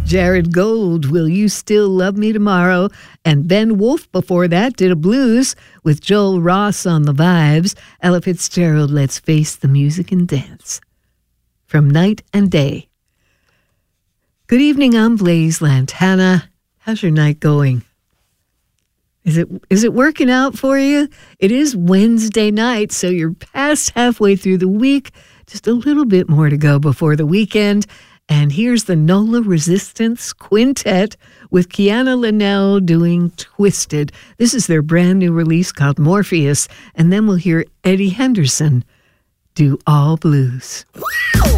Jared Gold, Will You Still Love Me Tomorrow? And Ben Wolf before that did a blues with Joel Ross on the vibes. Ella Fitzgerald, Let's Face the Music and Dance. From Night and Day. Good evening, I'm Blaise Lantana. How's your night going? Is it working out for you? It is Wednesday night, so you're past halfway through the week. Just a little bit more to go before the weekend. And here's the NOLA Resistance Quintet with Kiana Linnell doing Twisted. This is their brand new release called Morpheus. And then we'll hear Eddie Henderson do All Blues.